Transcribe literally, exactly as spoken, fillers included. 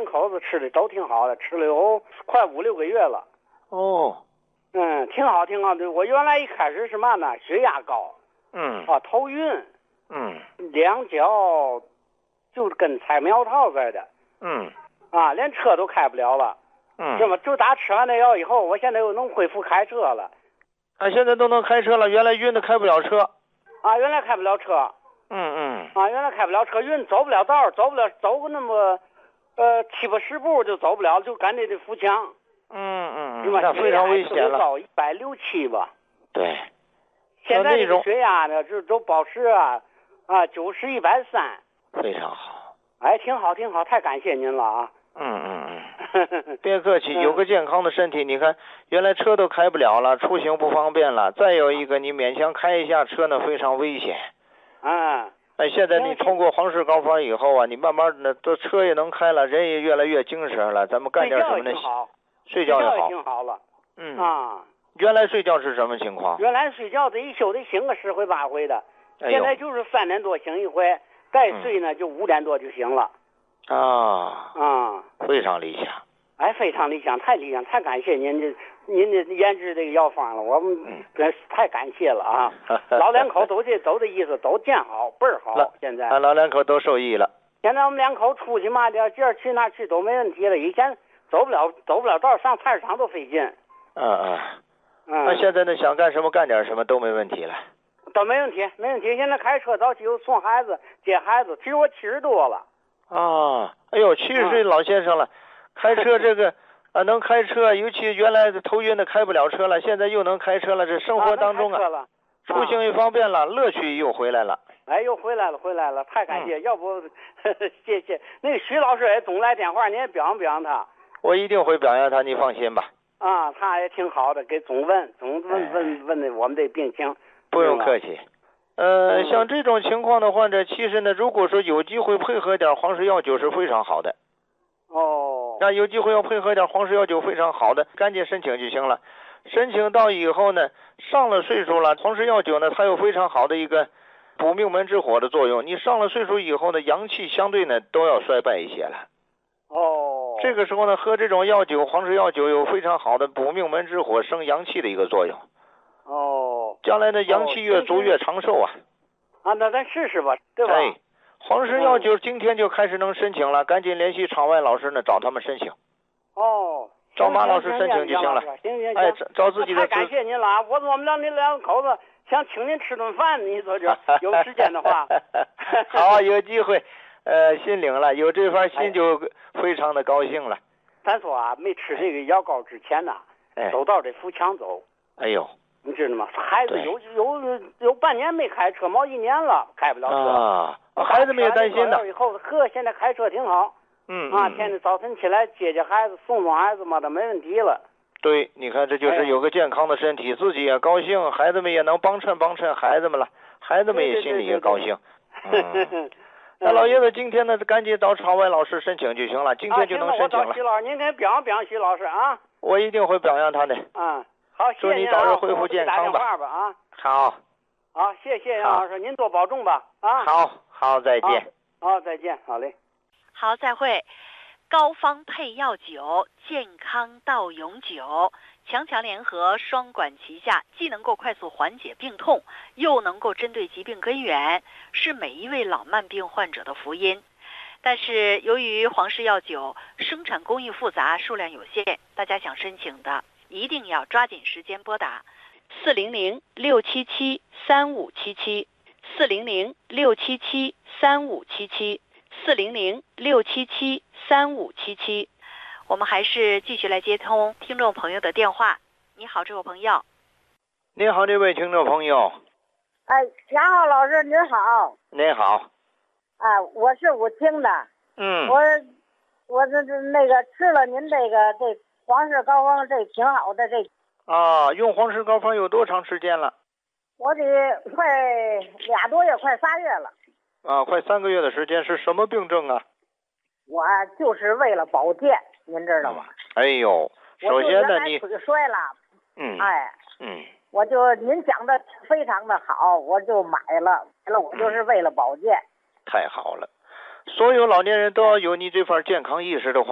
两口子吃的都挺好的，吃了有快五六个月了。 哦， 嗯，挺好挺好的。我原来一开始是嘛呢？血压高， 嗯啊，头晕， 嗯两脚就跟踩苗套似的， 嗯啊，连车都开不了了。 嗯， 这么就打吃完那药以后，我现在又能恢复开车了。 啊，现在都能开车了，原来晕的开不了车。 啊，原来开不了车。 嗯嗯。 啊，原来开不了车，晕走不了道，走不了，走个那么，呃，七八十步就走不了，就赶紧得扶墙。 嗯嗯嗯，那非常危险了。 高一百六七吧。 对。 现在这个血压呢，就都保持啊，啊，九十一百三。 非常好。 哎，挺好挺好，太感谢您了啊。 嗯嗯嗯，别客气，有个健康的身体，你看原来车都开不了了，出行不方便了，再有一个你勉强开一下车呢，非常危险。 嗯。 哎，现在你通过黄氏高方以后啊，你慢慢的这车也能开了，人也越来越精神了，咱们干点什么呢？ 睡觉也好。 睡觉也挺好了。 嗯啊。 原来睡觉是什么情况？ 原来睡觉这一宿得醒个十回八回的， 哎、 现在就是三点多醒一回，再睡呢、嗯、就五点多就醒了。 啊啊， 非常理想。 哎，非常理想，太理想，太感谢您这您的研制这个药方了，我们真太感谢了啊！老两口都这都这意思，都见好，倍儿好。现在啊，老两口都受益了。 现在我们两口出去嘛，这这去那去都没问题了。以前走不了走不了道，上菜市场都费劲。 嗯嗯。 嗯。 那现在呢，想干什么干点什么都没问题了。 都没问题，没问题。现在开车早起又送孩子接孩子，其实我七十多了。 啊，哎呦，七十岁老先生了，嗯、开车这个啊能开车，尤其原来头晕的开不了车了，现在又能开车了，这生活当中啊， 啊出行也方便了，乐趣又回来了。 哎，又回来了，回来了，太感谢！嗯、要不呵呵谢谢那个徐老师也总来电话，你也表扬表扬他。 我一定会表扬他，你放心吧。 啊，他也挺好的，给总问总问问问的我们这病情。 不用客气。呃、嗯，像这种情况的患者，其实呢，如果说有机会配合点黄氏药酒是非常好的。 哦。 那有机会要配合点黄氏药酒非常好的，赶紧申请就行了。申请到以后呢，上了岁数了，黄氏药酒呢，它有非常好的一个补命门之火的作用。你上了岁数以后呢，阳气相对呢都要衰败一些了。 哦。 这个时候呢，喝这种药酒，黄氏药酒有非常好的补命门之火、生阳气的一个作用。 哦。 将来的阳气越足越长寿啊。 啊，那咱试试吧，对吧？ 哎，黄氏药酒今天就开始能申请了，赶紧联系场外老师呢，找他们申请。 哦。 找马老师申请就行了。 行行行。 哎，找自己的。 太感谢您了啊！我我们两您两口子想请您吃顿饭，你说这有时间的话。 好，有机会，呃，心领了，有这番心就非常的高兴了。 咱说啊，没吃这个药膏之前呢， 哎， 走道得扶墙走。 哎呦。 你知道吗？孩子有有有半年没开车，毛一年了，开不了车。 啊，孩子们也担心的。 以后呵，现在开车挺好。 嗯啊，天天早晨起来接接孩子，送送孩子嘛，都没问题了。 对，你看这就是有个健康的身体，哎、自己也高兴，孩子们也能帮衬帮衬孩子们了，孩子们也心里也高兴。嗯、那老爷子今天呢，赶紧找场外老师申请就行了，今天就能申请了。 啊、我徐老师，您给表扬表扬徐老师啊。 我一定会表扬他的。 啊。好，谢谢祝你早日恢复健康吧。 吧啊， 好， 好，谢谢杨老师，您多保重吧啊。 好，好，再见。 好，再见，好嘞。 好，再会。高方配药酒，健康到永久，强强联合，双管齐下，既能够快速缓解病痛，又能够针对疾病根源，是每一位老慢病患者的福音。但是由于黄氏药酒生产工艺复杂，数量有限，大家想申请的一定要抓紧时间拨打四零零六七七三五七七四零零六七七三五七七四零零六七七三五七七。我们还是继续来接通听众朋友的电话。你好，这位朋友。 你好，这位听众朋友。 哎，杨浩老师您好。 您好。 啊，我是武清的。 嗯。 我我这这那个吃了您这个这。黄氏膏方这挺好的，这啊，用黄氏膏方有多长时间了？ 我得快俩多月，快仨月了。 啊，快三个月的时间，是什么病症啊？ 我就是为了保健，您知道吗？ 哎呦，首先呢，你腿摔了， 嗯， 哎， 嗯， 我就您讲的非常的好，我就买了，买了，我就是为了保健。 太好了，所有老年人都要有你这份健康意识的话。